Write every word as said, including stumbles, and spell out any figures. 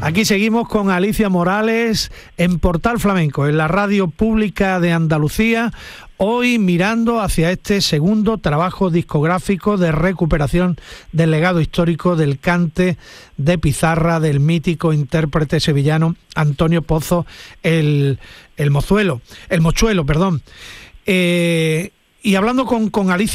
Aquí seguimos con Alicia Morales en Portal Flamenco, en la radio pública de Andalucía, hoy mirando hacia este segundo trabajo discográfico de recuperación del legado histórico del cante de pizarra del mítico intérprete sevillano Antonio Pozo, el, el mozuelo, el mochuelo, perdón. Eh, y hablando con, con Alicia